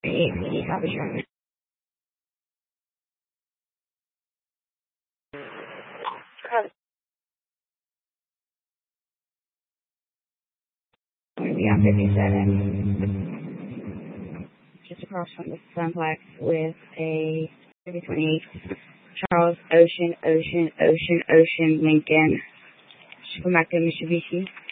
APD copy from beyond 57. Just across from the Sunplex with a 3028 Charles Ocean Lincoln Schumacher Mitsubishi.